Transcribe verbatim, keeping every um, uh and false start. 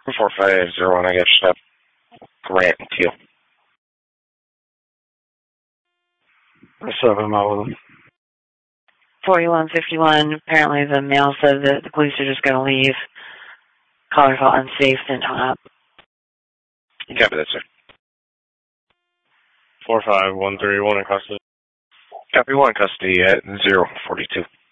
four five zero one, I got stop. Grant and Teal. What's up, I'm out with him. forty-one fifty-one, apparently the male said that the police are just going to leave. Caller felt unsafe, then hung up. Copy that, sir. four five one three one in custody. Copy one, custody at zero forty-two.